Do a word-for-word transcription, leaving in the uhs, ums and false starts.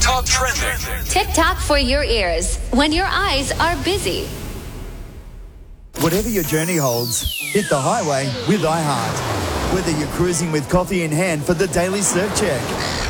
TikTok trending. TikTok for your ears when your eyes are busy. Whatever your journey holds, hit the highway with iHeart. Whether you're cruising with coffee in hand for the daily surf check